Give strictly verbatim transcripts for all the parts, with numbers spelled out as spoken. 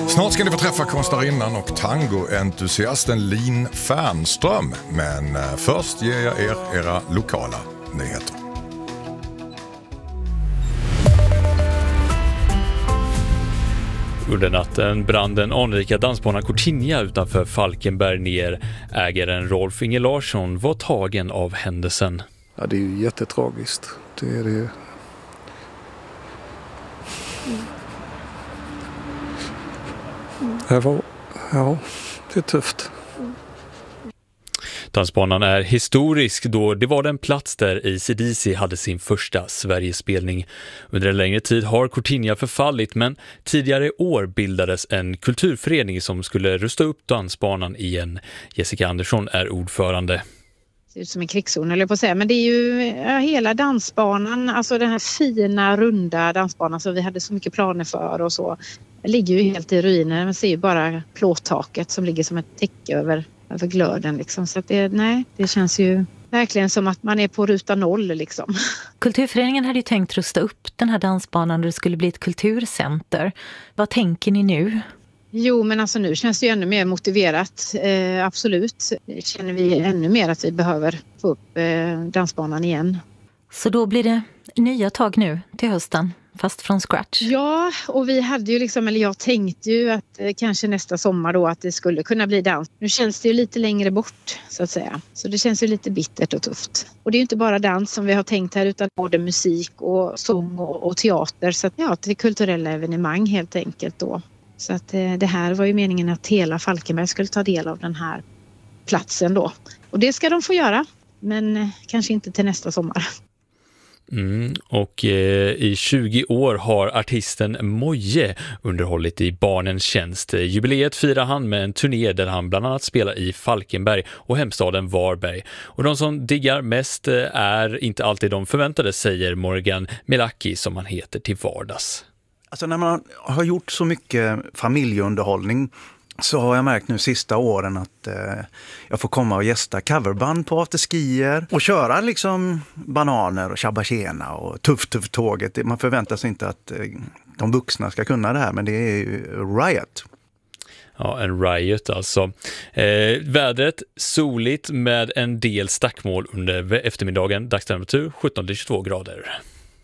Snart ska ni få träffa konstnärinnan och tangoentusiasten Lin Fernström. Men först ger jag er era lokala nyheter. Under natten brann den anrika dansbanan Courtinha utanför Falkenberg ner. Ägaren Rolf Inge Larsson var tagen av händelsen. Ja, det är ju jättetragiskt. Det är det. Det var, ja, det är tufft. Dansbanan är historisk då det var den plats där A C D C hade sin första Sverigespelning. Under en längre tid har Courtinha förfallit, men tidigare i år bildades en kulturförening som skulle rusta upp dansbanan igen. Jessica Andersson är ordförande. Det ser ut som en krigszon, eller på att säga. Men det är ju ja, hela dansbanan, alltså den här fina runda dansbanan som vi hade så mycket planer för och så. Det ligger ju helt i ruiner. Man ser ju bara plåttaket som ligger som ett täcke över, över glöden. Liksom. Så att det, nej, det känns ju verkligen som att man är på ruta noll. Liksom. Kulturföreningen hade ju tänkt rusta upp den här dansbanan och det skulle bli ett kulturcenter. Vad tänker ni nu? Jo, men alltså nu känns det ju ännu mer motiverat. Eh, absolut. Känner vi ännu mer att vi behöver få upp eh, dansbanan igen. Så då blir det nya tag nu till hösten, fast från scratch? Ja, och vi hade ju liksom, eller jag tänkte ju att eh, kanske nästa sommar då att det skulle kunna bli dans. Nu känns det ju lite längre bort, så att säga. Så det känns ju lite bittert och tufft. Och det är ju inte bara dans som vi har tänkt här, utan både musik och sång och, och teater. Så att, ja, det är kulturella evenemang helt enkelt då. Så att eh, det här var ju meningen att hela Falkenberg skulle ta del av den här platsen då. Och det ska de få göra, men eh, kanske inte till nästa sommar. Mm, och eh, i tjugo år har artisten Moje underhållit i barnens tjänst. Jubileet firar han med en turné där han bland annat spelar i Falkenberg och hemstaden Varberg. Och de som diggar mest är inte alltid de förväntade, säger Morgan Melaki som han heter till vardags. Alltså när man har gjort så mycket familjeunderhållning så har jag märkt nu sista åren att eh, jag får komma och gästa coverband på afterskier och köra liksom Bananer och Shabba Tjena och Tuff Tuff Tåget. Man förväntar sig inte att eh, de vuxna ska kunna det här, men det är ju riot. Ja, en riot alltså. Eh, vädret soligt med en del stackmål under eftermiddagen. Dagstemperatur sjutton till tjugotvå grader.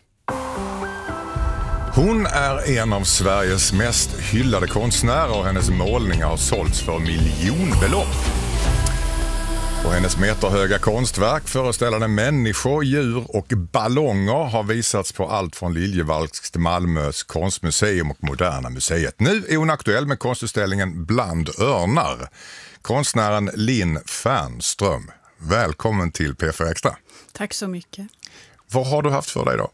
Hon är en av Sveriges mest hyllade konstnärer och hennes målningar har sålts för miljonbelopp. Och hennes meterhöga konstverk föreställande människor, djur och ballonger har visats på allt från Liljevalchs till Malmös konstmuseum och Moderna museet. Nu är hon aktuell med konstutställningen Bland örnar. Konstnären Lin Fernström, välkommen till P fyra Extra. Tack så mycket. Vad har du haft för dig då?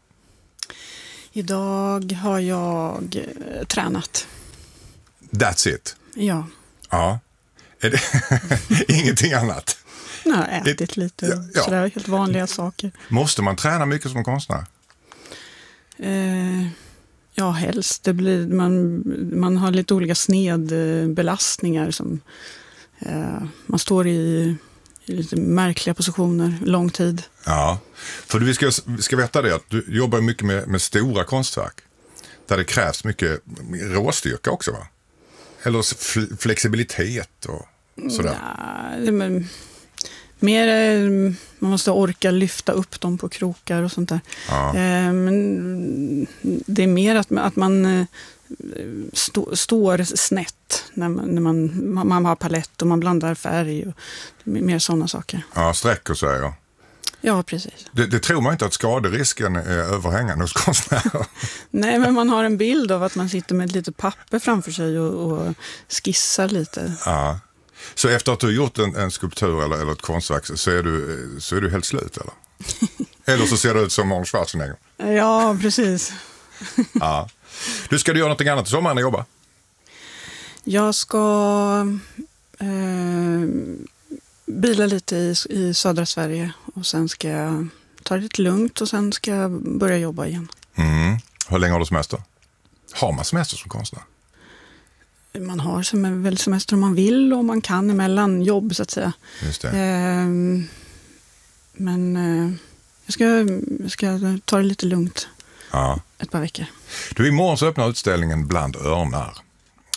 Idag har jag eh, tränat. That's it? Ja. Ja. Är det ingenting annat? Nej, ätit lite. Ja, ja. Sådär helt vanliga saker. Måste man träna mycket som konstnär? Eh, ja, helst. Det blir, man, man har lite olika snedbelastningar. Som, eh, man står i, i lite märkliga positioner lång tid. Ja, för vi ska, vi ska veta det att du jobbar mycket med, med stora konstverk. Där det krävs mycket råstyrka också, va? Eller f- flexibilitet och sådär. Ja, men, mer, man måste orka lyfta upp dem på krokar och sånt där. Ja. Eh, men det är mer att, att man stå, står snett när man, när man, man har palett och man blandar färg och mer sådana saker. Ja, streck och så här, ja. Ja, precis. Det, det tror man inte att skaderisken är överhängande hos konstnärer. Nej, men man har en bild av att man sitter med ett litet papper framför sig och, och skissar lite. Ja. Så efter att du har gjort en, en skulptur eller, eller ett konstverk så är, du, så är du helt slut, eller? Eller så ser du ut som Arnold Schwarzenegger. Ja, precis. Ja. Du, ska du göra någonting annat i sommaren och jobba? Jag ska eh, bila lite i, i södra Sverige och sen ska jag ta det lite lugnt och sen ska jag börja jobba igen. Mm. Hur länge har du semester? Har man semester som konstnär? Man har sem- väl semester om man vill och man kan emellan jobb så att säga. Just det. Eh, men eh, jag, ska, jag ska ta det lite lugnt. Ja. Ett par veckor. Du, imorgon så öppnar utställningen Bland örnar.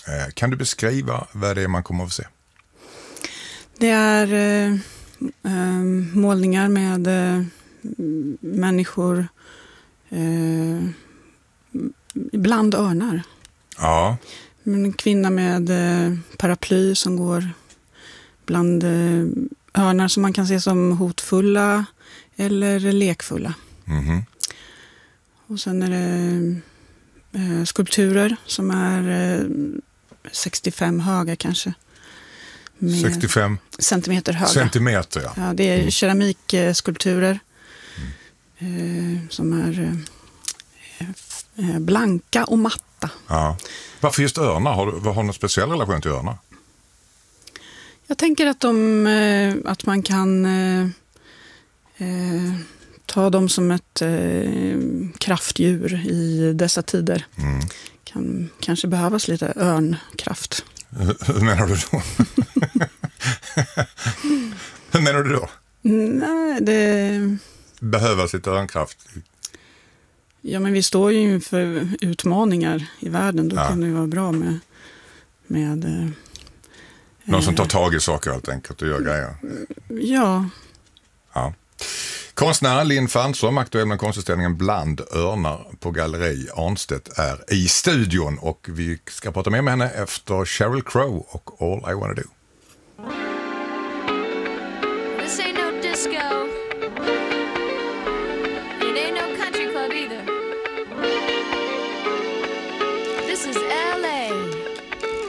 Eh, kan du beskriva vad det är man kommer att få se? Det är eh, eh, målningar med eh, människor, eh, ibland örnar. Ja. En kvinna med eh, paraply som går bland eh, örnar som man kan se som hotfulla eller lekfulla. Mm-hmm. Och sen är det eh, skulpturer som är eh, sextiofem höga kanske. Med sextiofem centimeter höga. Centimeter, ja. Ja, det är Mm. keramikskulpturer mm. eh, som är eh, blanka och matta. Ja. Varför just örnar? Har du, har du någon speciell relation till örnar? Jag tänker att, de, eh, att man kan eh, eh, ta dem som ett eh, kraftdjur i dessa tider. Mm. Kan kanske behövas lite örnkraft. Hur, hur menar du då? Hur menar du då? Nej, det... Behövas lite örnkraft? Ja, men vi står ju inför utmaningar i världen. Då ja. kan det ju vara bra med... med eh, Någon som tar tag i saker helt enkelt och gör grejer. Ja. Ja. Konstnären Linn Fernström, aktuell med konstutställningen Bland örnar på Galleri Arnstedt, är i studion och vi ska prata med henne efter Sheryl Crow och All I Wanna Do. This ain't no disco.